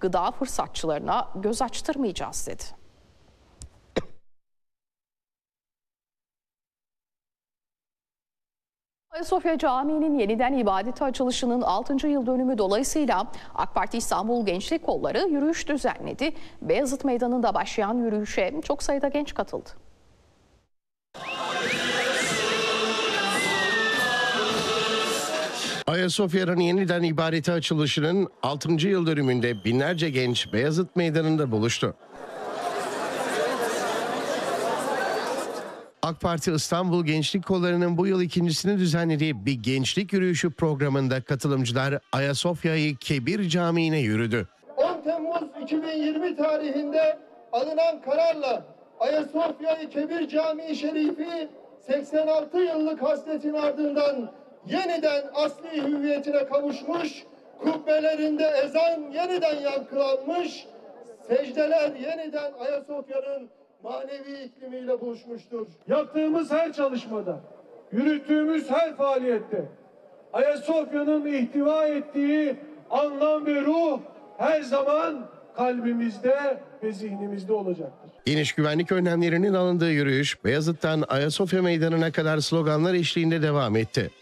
gıda fırsatçılarına göz açtırmayacağız dedi. Ayasofya Camii'nin yeniden ibadete açılışının 6. yıl dönümü dolayısıyla AK Parti İstanbul Gençlik Kolları yürüyüş düzenledi. Beyazıt Meydanı'nda başlayan yürüyüşe çok sayıda genç katıldı. Ayasofya'nın yeniden ibadete açılışının 6. yıl dönümünde binlerce genç Beyazıt Meydanı'nda buluştu. AK Parti İstanbul Gençlik Kolları'nın bu yıl ikincisini düzenlediği bir gençlik yürüyüşü programında katılımcılar Ayasofya'yı Kebir Camii'ne yürüdü. 10 Temmuz 2020 tarihinde alınan kararla Ayasofya-i Kebir Camii Şerifi 86 yıllık hasretin ardından yeniden asli hüviyetine kavuşmuş, kubbelerinde ezan yeniden yankılanmış, secdeler yeniden Ayasofya'nın manevi iklimiyle buluşmuştur. Yaptığımız her çalışmada, yürüttüğümüz her faaliyette Ayasofya'nın ihtiva ettiği anlam ve ruh her zaman kalbimizde ve zihnimizde olacaktır. Geniş güvenlik önlemlerinin alındığı yürüyüş Beyazıt'tan Ayasofya Meydanı'na kadar sloganlar eşliğinde devam etti.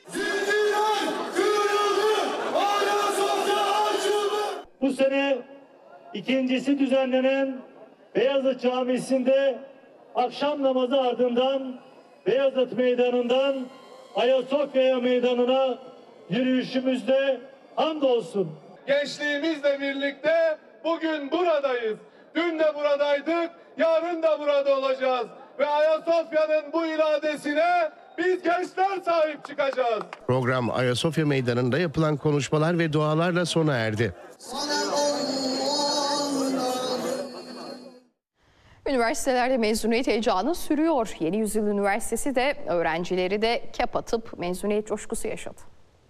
Bu sene ikincisi düzenlenen Beyazıt Camisi'nde akşam namazı ardından Beyazıt Meydanı'ndan Ayasofya Meydanı'na yürüyüşümüzde hamdolsun. Gençliğimizle birlikte bugün buradayız. Dün de buradaydık, yarın da burada olacağız. Ve Ayasofya'nın bu iradesine biz gençler sahip çıkacağız. Program Ayasofya Meydanı'nda yapılan konuşmalar ve dualarla sona erdi. Üniversitelerde mezuniyet heyecanı sürüyor. Yeni Yüzyıl Üniversitesi de öğrencileri de kep atıp mezuniyet coşkusu yaşadı.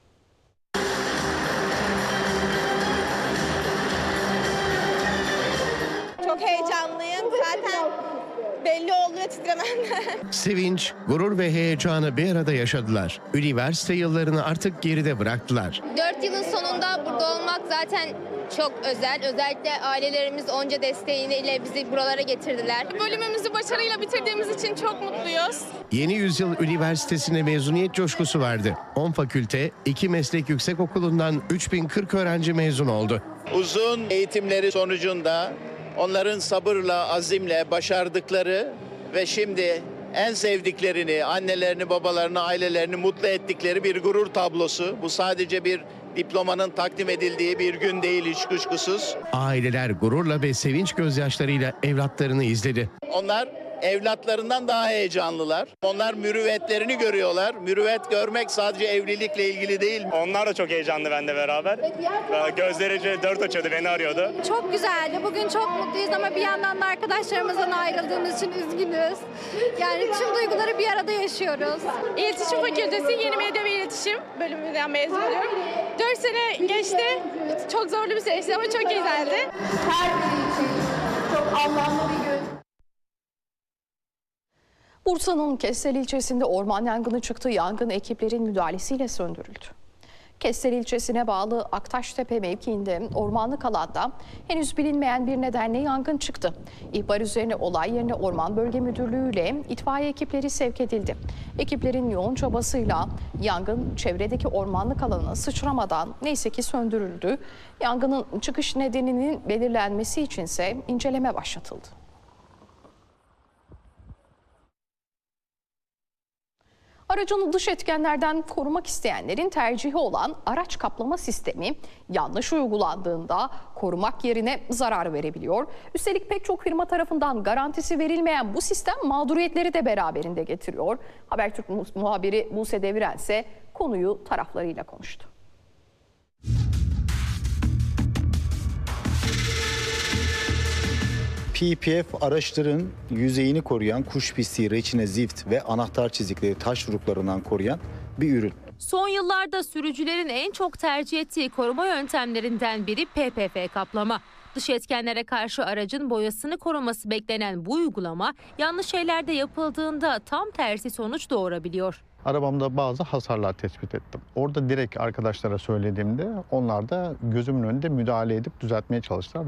Çok heyecanlıyım. Zaten belli oluyor titrememden. Sevinç, gurur ve heyecanı bir arada yaşadılar. Üniversite yıllarını artık geride bıraktılar. 4 yılın sonunda burada olmak zaten çok özel. Özellikle ailelerimiz onca desteğiyle bizi buralara getirdiler. Bölümümüzü başarıyla bitirdiğimiz için çok mutluyuz. Yeni Yüzyıl Üniversitesi'nde mezuniyet coşkusu vardı. 10 fakülte, 2 meslek yüksekokulundan 3040 öğrenci mezun oldu. Uzun eğitimleri sonucunda onların sabırla, azimle başardıkları ve şimdi en sevdiklerini, annelerini, babalarını, ailelerini mutlu ettikleri bir gurur tablosu. Bu sadece bir diplomanın takdim edildiği bir gün değil hiç kuşkusuz. Aileler gururla ve sevinç gözyaşlarıyla evlatlarını izledi. Onlar evlatlarından daha heyecanlılar. Onlar mürüvvetlerini görüyorlar. Mürüvvet görmek sadece evlilikle ilgili değil. Onlar da çok heyecanlı benimle beraber. Gözleri dört açıyordu, beni arıyordu. Çok güzeldi. Bugün çok mutluyuz ama bir yandan da arkadaşlarımızdan ayrıldığımız için üzgünüz. Yani tüm duyguları bir arada yaşıyoruz. İletişim Fakültesi Yeni Medya ve İletişim bölümünden mezun oluyorum. 4 sene geçti. Çok zorlu bir süreçti ama çok güzeldi. Her biri için çok anlamlı bir gün. Bursa'nın Kestel ilçesinde orman yangını çıktı. Yangın ekiplerin müdahalesiyle söndürüldü. Kestel ilçesine bağlı Aktaştepe mevkiinde ormanlık alanda henüz bilinmeyen bir nedenle yangın çıktı. İhbar üzerine olay yerine Orman Bölge Müdürlüğü ile itfaiye ekipleri sevk edildi. Ekiplerin yoğun çabasıyla yangın çevredeki ormanlık alana sıçramadan neyse ki söndürüldü. Yangının çıkış nedeninin belirlenmesi içinse inceleme başlatıldı. Aracını dış etkenlerden korumak isteyenlerin tercihi olan araç kaplama sistemi yanlış uygulandığında korumak yerine zarar verebiliyor. Üstelik pek çok firma tarafından garantisi verilmeyen bu sistem mağduriyetleri de beraberinde getiriyor. Habertürk muhabiri Buse Deviren ise konuyu taraflarıyla konuştu. PPF araçların yüzeyini koruyan kuş pisliği, reçine, zift ve anahtar çizikleri, taş vuruklarından koruyan bir ürün. Son yıllarda sürücülerin en çok tercih ettiği koruma yöntemlerinden biri PPF kaplama. Dış etkenlere karşı aracın boyasını koruması beklenen bu uygulama yanlış şeylerde yapıldığında tam tersi sonuç doğurabiliyor. Arabamda bazı hasarlar tespit ettim. Orada direkt arkadaşlara söylediğimde onlar da gözümün önünde müdahale edip düzeltmeye çalıştılar.